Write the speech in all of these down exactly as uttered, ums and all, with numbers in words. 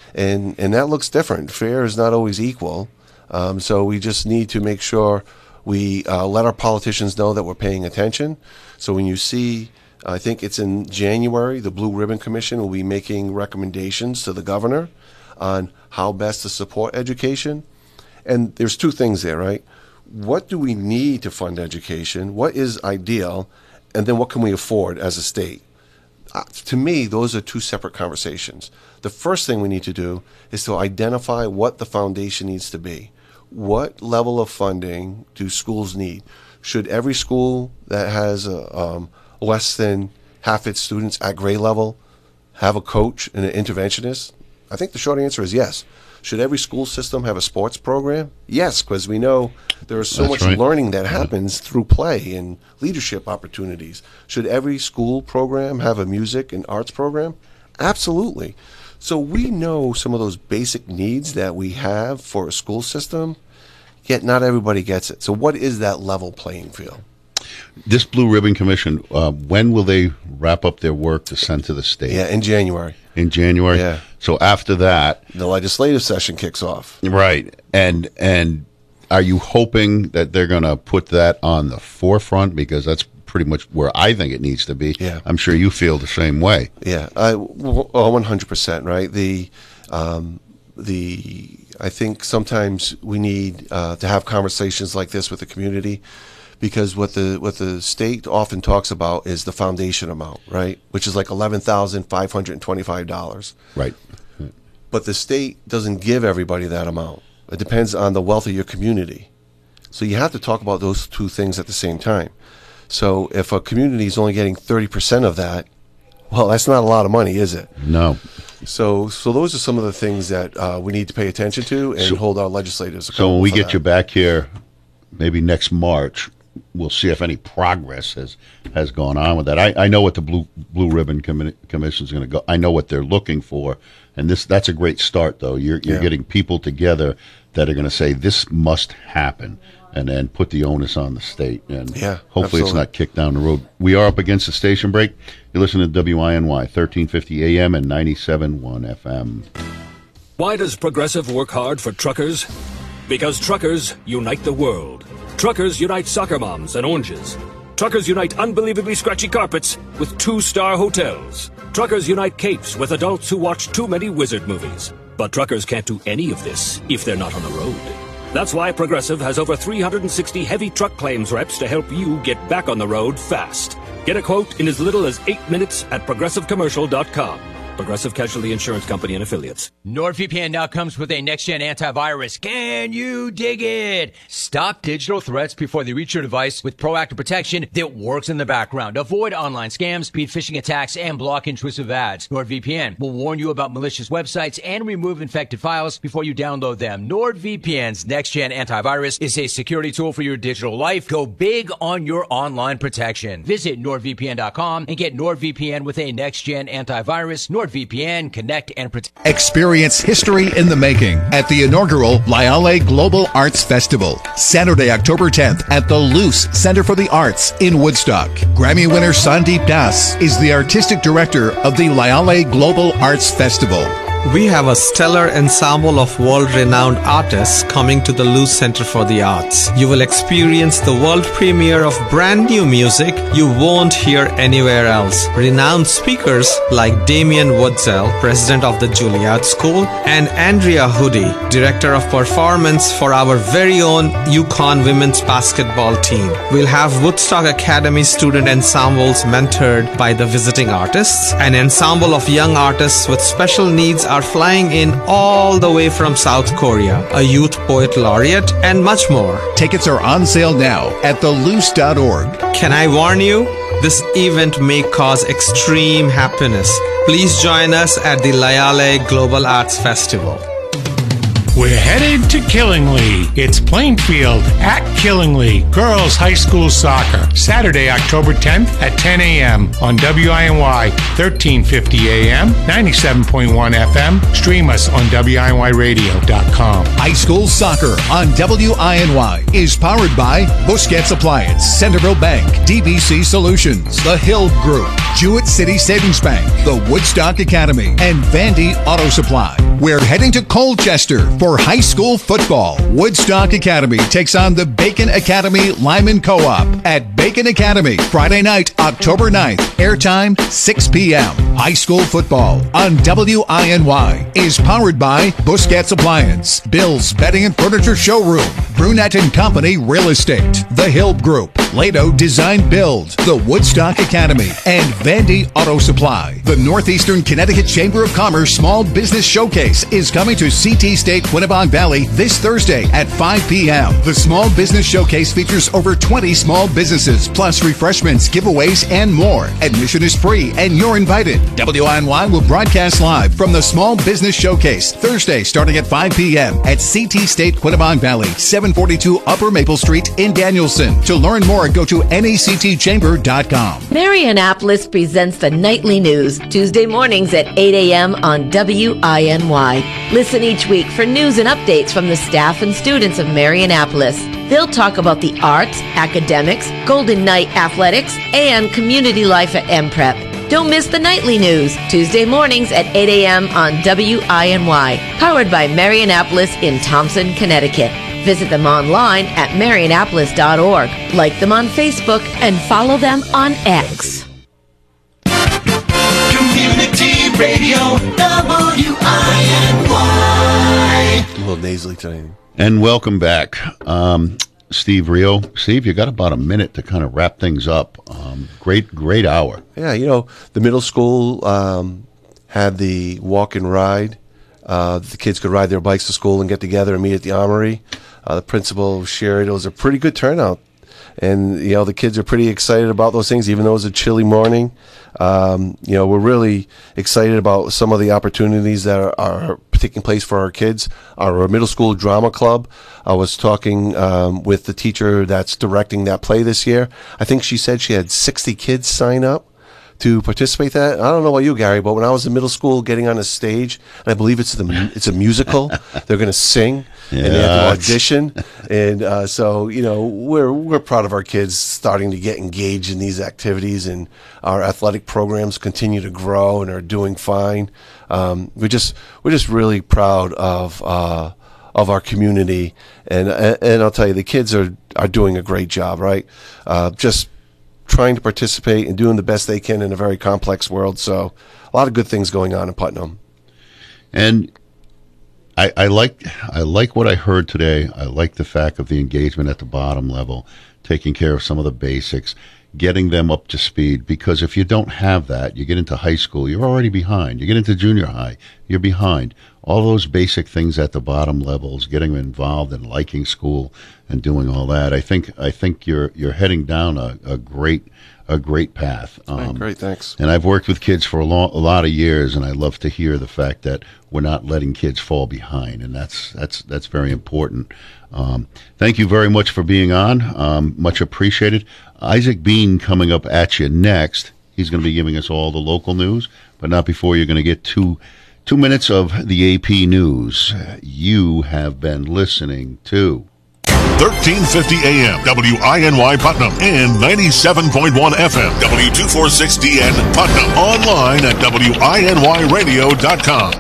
and and that looks different. Fair is not always equal, um, so we just need to make sure we uh, let our politicians know that we're paying attention. So when you see, I think it's in January, the Blue Ribbon Commission will be making recommendations to the governor on how best to support education. And there's two things there, right? What do we need to fund education? What is ideal? And then what can we afford as a state? Uh, to me, those are two separate conversations. The first thing we need to do is to identify what the foundation needs to be. What level of funding do schools need? Should every school that has a, um, less than half its students at grade level have a coach and an interventionist? I think the short answer is yes. Should every school system have a sports program? Yes, because we know there is so That's much right. learning that happens through play and leadership opportunities. Should every school program have a music and arts program? Absolutely. So we know some of those basic needs that we have for a school system, yet not everybody gets it. So what is that level playing field? This Blue Ribbon Commission, uh, when will they wrap up their work to send to the state? Yeah, in January. In January? Yeah. So after that, the legislative session kicks off. Right. And and are you hoping that they're going to put that on the forefront? Because that's pretty much where I think it needs to be. Yeah. I'm sure you feel the same way. Yeah, I, well, one hundred percent, right? The, um, the, I think sometimes we need uh, to have conversations like this with the community, because what the what the state often talks about is the foundation amount, right? Which is like eleven thousand five hundred twenty-five dollars. Right. But the state doesn't give everybody that amount. It depends on the wealth of your community. So you have to talk about those two things at the same time. So if a community is only getting thirty percent of that, well, that's not a lot of money, is it? No. So so those are some of the things that uh, we need to pay attention to and So- hold our legislators accountable. So when we for get that. you back here, maybe next March, we'll see if any progress has, has gone on with that. I, I know what the Blue Blue Ribbon Commi- Commission is going to go. I know what they're looking for, and this that's a great start. Though you're you're Yeah. getting people together that are going to say this must happen, and then put the onus on the state. And Yeah, hopefully it's absolutely. not kicked down the road. We are up against the station break. You listen to W I N Y thirteen fifty A M and ninety-seven point one F M. Why does Progressive work hard for truckers? Because truckers unite the world. Truckers unite soccer moms and oranges. Truckers unite unbelievably scratchy carpets with two-star hotels. Truckers unite capes with adults who watch too many wizard movies. But truckers can't do any of this if they're not on the road. That's why Progressive has over three hundred sixty heavy truck claims reps to help you get back on the road fast. Get a quote in as little as eight minutes at progressive commercial dot com. Progressive Casualty Insurance Company and Affiliates. NordVPN now comes with a next-gen antivirus. Can you dig it? Stop digital threats before they reach your device with proactive protection that works in the background. Avoid online scams, speed phishing attacks, and block intrusive ads. NordVPN will warn you about malicious websites and remove infected files before you download them. NordVPN's next-gen antivirus is a security tool for your digital life. Go big on your online protection. Visit nord V P N dot com and get NordVPN with a next-gen antivirus. NordVPN, connect and protect. Experience history in the making at the inaugural Lyale Global Arts Festival, Saturday, October tenth at the Luce Center for the Arts in Woodstock. Grammy winner Sandeep Das is the artistic director of the Lyale Global Arts Festival. We have a stellar ensemble of world-renowned artists coming to the Luce Center for the Arts. You will experience the world premiere of brand new music you won't hear anywhere else. Renowned speakers like Damien Woodsell, president of the Juilliard School, and Andrea Hoodie, director of performance for our very own UConn women's basketball team. We'll have Woodstock Academy student ensembles mentored by the visiting artists. An ensemble of young artists with special needs are flying in all the way from South Korea, a youth poet laureate, and much more. Tickets are on sale now at the luce dot org. Can I warn you? This event may cause extreme happiness. Please join us at the Lyale Global Arts Festival. We're headed to Killingly. It's Plainfield at Killingly Girls High School Soccer, Saturday, October tenth at ten a.m. on W I N Y thirteen fifty A M, ninety-seven point one F M. Stream us on W I N Y radio dot com. High school soccer on W I N Y is powered by Busquets Appliance, Centerville Bank, D B C Solutions, The Hill Group, Jewett City Savings Bank, the Woodstock Academy, and Vandy Auto Supply. We're heading to Colchester for high school football. Woodstock Academy takes on the Bacon Academy Lyman Co-op at Bacon Academy, Friday night, October ninth. Airtime six p.m. High school football on W I N Y is powered by Busquets Appliance, Bill's Bedding and Furniture Showroom, Brunette and Company Real Estate, The Hill Group, Lado Design Build, the Woodstock Academy, and Vandy Auto Supply. The Northeastern Connecticut Chamber of Commerce Small Business Showcase is coming to C T State Quinebaug Valley this Thursday at five p.m. The Small Business Showcase features over twenty small businesses, plus refreshments, giveaways, and more. Admission is free, and you're invited. W I N Y will broadcast live from the Small Business Showcase Thursday starting at five p.m. at C T State Quinebaug Valley, seven forty-two Upper Maple Street in Danielson. To learn more, go to N E C T chamber dot com. Marianapolis presents the Nightly News, Tuesday mornings at eight a.m. on W I N Y. Listen each week for news and updates from the staff and students of Marianapolis. They'll talk about the arts, academics, Golden Knight athletics, and community life at M Prep. Don't miss the Nightly News, Tuesday mornings at eight a.m. on W I N Y, powered by Marianapolis in Thompson, Connecticut. Visit them online at marianapolis dot org. Like them on Facebook and follow them on X. Community Radio, W I N Y. A little nasally today. And welcome back. Um, Steve Rio. Steve, you got about a minute to kind of wrap things up. Um, great, great hour. Yeah, you know, the middle school um, had the walk and ride. Uh, the kids could ride their bikes to school and get together and meet at the Armory. Uh, the principal shared it was a pretty good turnout. And, you know, the kids are pretty excited about those things, even though it was a chilly morning. Um, you know, we're really excited about some of the opportunities that are, are taking place for our kids. Our middle school drama club, I was talking um, with the teacher that's directing that play this year. I think she said she had sixty kids sign up to participate in that. I don't know about you, Gary, but when I was in middle school getting on a stage, and I believe it's the it's a musical, they're going to sing, yeah. and they have to audition. And uh, so, you know, we're we're proud of our kids starting to get engaged in these activities, and our athletic programs continue to grow and are doing fine. Um, we're just we're just really proud of uh, of our community, and and I'll tell you, the kids are are doing a great job, right? Uh, just trying to participate and doing the best they can in a very complex world. So a lot of good things going on in Putnam. And I, I like I like what I heard today. I like the fact of the engagement at the bottom level, taking care of some of the basics, getting them up to speed, because if you don't have that, you get into high school, you're already behind. You get into junior high, you're behind. All those basic things at the bottom levels, getting them involved in liking school and doing all that. I think I think you're you're heading down a, a great a great path. Um, great, thanks. And I've worked with kids for a, long, a lot of years, and I love to hear the fact that we're not letting kids fall behind, and that's that's that's very important. Um, thank you very much for being on. Um, much appreciated. Isaac Bean coming up at you next. He's going to be giving us all the local news, but not before you're going to get two two minutes of the A P News. You have been listening to thirteen fifty A M W I N Y Putnam and ninety-seven point one F M W two forty-six D N Putnam. Online at W I N Y radio dot com.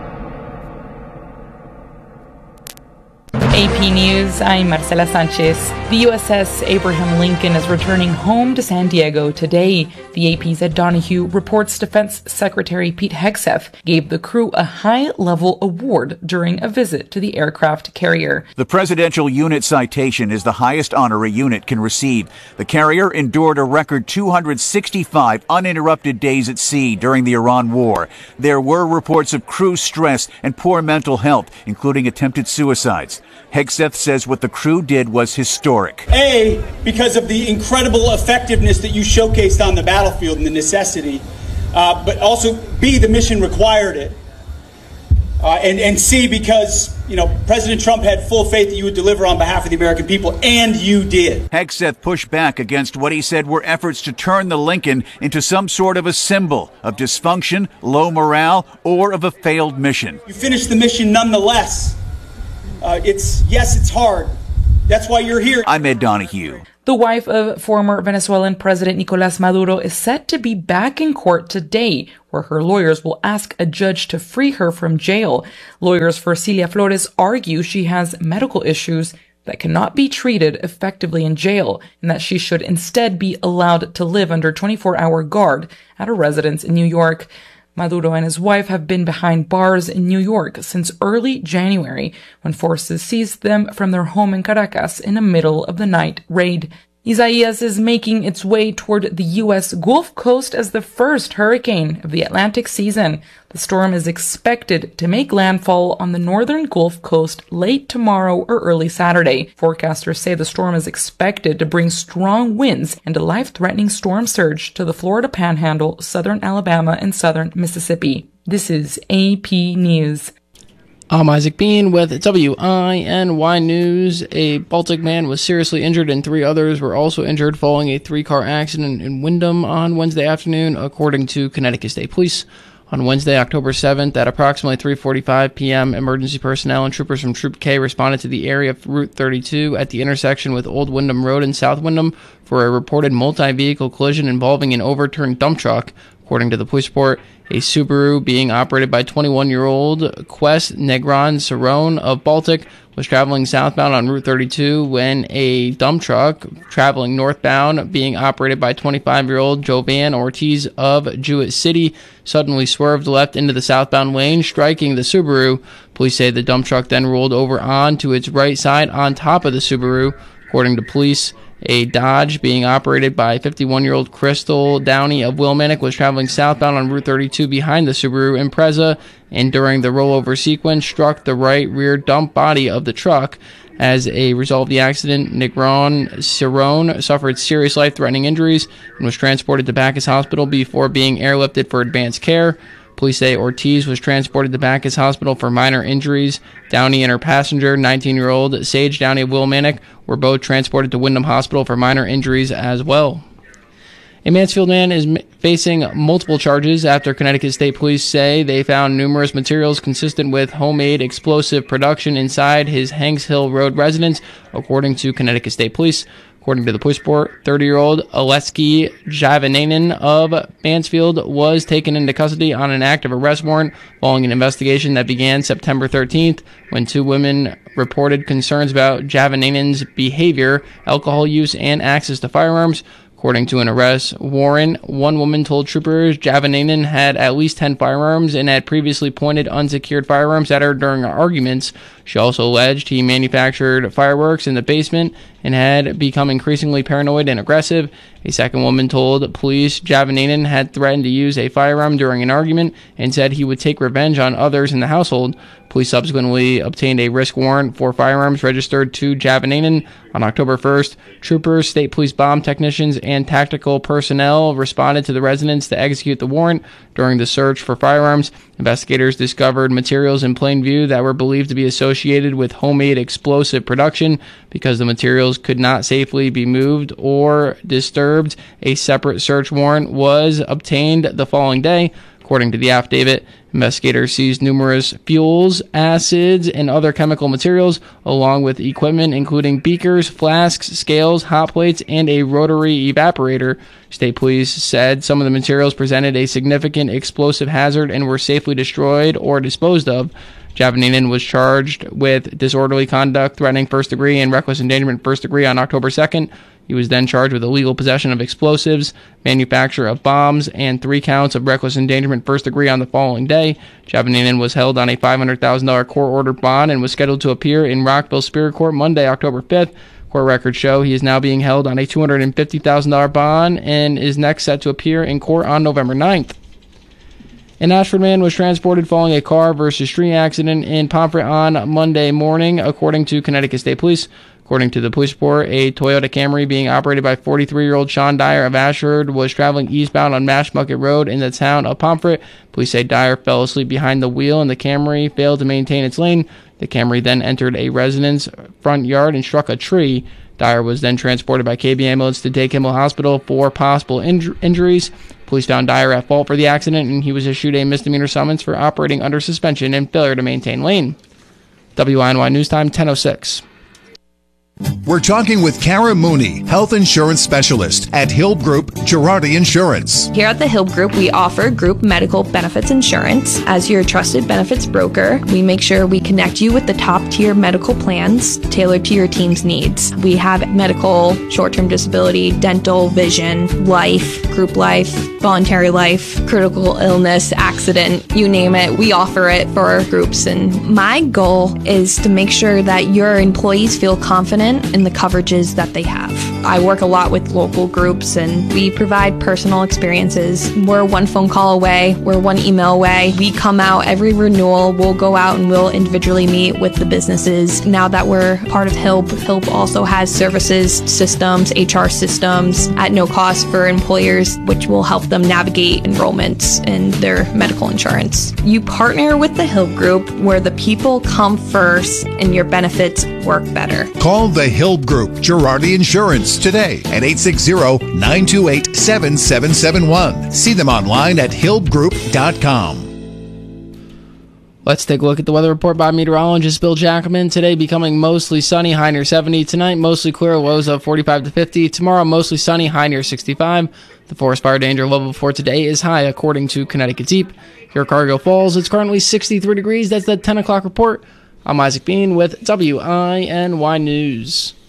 A P News, I'm Marcela Sanchez. The U S S Abraham Lincoln is returning home to San Diego today. The A P's Ed Donahue reports Defense Secretary Pete Hegseth gave the crew a high-level award during a visit to the aircraft carrier. The Presidential Unit Citation is the highest honor a unit can receive. The carrier endured a record two hundred sixty-five uninterrupted days at sea during the Iran War. There were reports of crew stress and poor mental health, including attempted suicides. Hegseth says what the crew did was historic. A, because of the incredible effectiveness that you showcased on the battlefield and the necessity, uh, but also B, the mission required it. Uh, and, and C, because, you know, President Trump had full faith that you would deliver on behalf of the American people, and you did. Hegseth pushed back against what he said were efforts to turn the Lincoln into some sort of a symbol of dysfunction, low morale, or of a failed mission. You finished the mission nonetheless. Uh, it's, yes, it's hard. That's why you're here. I'm Ed Donahue. The The wife of former Venezuelan President Nicolás Maduro is set to be back in court today, where her lawyers will ask a judge to free her from jail. Lawyers for Cilia Flores argue she has medical issues that cannot be treated effectively in jail, and that she should instead be allowed to live under twenty-four hour guard at a residence in New York. Maduro and his wife have been behind bars in New York since early January, when forces seized them from their home in Caracas in a middle-of-the-night raid. Isaias is making its way toward the U S Gulf Coast as the first hurricane of the Atlantic season. The storm is expected to make landfall on the northern Gulf Coast late tomorrow or early Saturday. Forecasters say the storm is expected to bring strong winds and a life-threatening storm surge to the Florida Panhandle, southern Alabama, and southern Mississippi. This is A P News. I'm Isaac Bean with W I N Y News. A Baltic man was seriously injured and three others were also injured following a three-car accident in Windham on Wednesday afternoon, according to Connecticut State Police. On Wednesday, October seventh, at approximately three forty-five p.m., emergency personnel and troopers from Troop K responded to the area of Route thirty-two at the intersection with Old Windham Road in South Windham for a reported multi-vehicle collision involving an overturned dump truck. According to the police report, a Subaru being operated by twenty-one-year-old Quest Negron Cerrone of Baltic was traveling southbound on Route thirty-two when a dump truck traveling northbound being operated by twenty-five-year-old Jovan Ortiz of Jewett City suddenly swerved left into the southbound lane, striking the Subaru. Police say the dump truck then rolled over onto its right side on top of the Subaru. According to police, a Dodge being operated by fifty-one-year-old Crystal Downey of Wilmanic was traveling southbound on Route thirty-two behind the Subaru Impreza, and during the rollover sequence struck the right rear dump body of the truck. As a result of the accident, Negron Cerrone suffered serious life-threatening injuries and was transported to Bacchus Hospital before being airlifted for advanced care. Police say Ortiz was transported to Bacchus Hospital for minor injuries. Downey and her passenger, nineteen-year-old Sage Downey of Wilmanic, were both transported to Windham Hospital for minor injuries as well. A Mansfield man is facing multiple charges after Connecticut State Police say they found numerous materials consistent with homemade explosive production inside his Hanks Hill Road residence, according to Connecticut State Police. According to the police report, thirty-year-old Oleski Javanainen of Mansfield was taken into custody on an active arrest warrant following an investigation that began September thirteenth when two women reported concerns about Javanainen's behavior, alcohol use, and access to firearms. According to an arrest warrant, one woman told troopers Javanainen had at least ten firearms and had previously pointed unsecured firearms at her during arguments. She also alleged he manufactured fireworks in the basement and had become increasingly paranoid and aggressive. A second woman told police Javanainen had threatened to use a firearm during an argument and said he would take revenge on others in the household. Police subsequently obtained a risk warrant for firearms registered to Javanainen. On October first, troopers, state police bomb technicians, and tactical personnel responded to the residence to execute the warrant. During the search for firearms, investigators discovered materials in plain view that were believed to be associated with homemade explosive production. Because the materials could not safely be moved or disturbed, a separate search warrant was obtained the following day. According to the affidavit, investigators seized numerous fuels, acids, and other chemical materials, along with equipment including beakers, flasks, scales, hot plates, and a rotary evaporator. State police said some of the materials presented a significant explosive hazard and were safely destroyed or disposed of. Javanainen was charged with disorderly conduct, threatening first degree, and reckless endangerment first degree on October second. He was then charged with illegal possession of explosives, manufacture of bombs, and three counts of reckless endangerment first degree on the following day. Javanainen was held on a five hundred thousand dollars court-ordered bond and was scheduled to appear in Rockville Superior Court Monday, October fifth. Court records show he is now being held on a two hundred fifty thousand dollars bond and is next set to appear in court on November ninth. An Ashford man was transported following a car versus tree accident in Pomfret on Monday morning, according to Connecticut State Police. According to the police report, a Toyota Camry being operated by forty-three-year-old Sean Dyer of Ashford was traveling eastbound on Mashmucket Road in the town of Pomfret. Police say Dyer fell asleep behind the wheel and the Camry failed to maintain its lane. The Camry then entered a residence front yard and struck a tree. Dyer was then transported by K B ambulance to Day Kimmel Hospital for possible inj- injuries. Police found Dyer at fault for the accident, and he was issued a misdemeanor summons for operating under suspension and failure to maintain lane. W I N Y News Time, ten oh six. We're talking with Kara Mooney, health insurance specialist at Hill Group Girardi Insurance. Here at the Hill Group, we offer group medical benefits insurance. As your trusted benefits broker, we make sure we connect you with the top-tier medical plans tailored to your team's needs. We have medical, short-term disability, dental, vision, life, group life, voluntary life, critical illness, accident, you name it. We offer it for our groups. And my goal is to make sure that your employees feel confident in the coverages that they have. I work a lot with local groups and we provide personal experiences. We're one phone call away. We're one email away. We come out every renewal. We'll go out and we'll individually meet with the businesses. Now that we're part of H I L P, H I L P also has services, systems, H R systems at no cost for employers, which will help them navigate enrollments in their medical insurance. You partner with the H I L P Group where the people come first and your benefits work better. Call the Hill Group Girardi Insurance today at eight six zero, nine two eight, seven seven seven one. See them online at hill group dot com. Let's take a look at the weather report by meteorologist Bill Jackman. Today becoming mostly sunny, high near seventy. Tonight mostly clear, lows of forty-five to fifty. Tomorrow mostly sunny, high near sixty-five. The forest fire danger level for today is high according to Connecticut Deep. Here at Cargill Falls, it's currently sixty-three degrees. That's the ten o'clock report. I'm Isaac Bean with W I N Y News.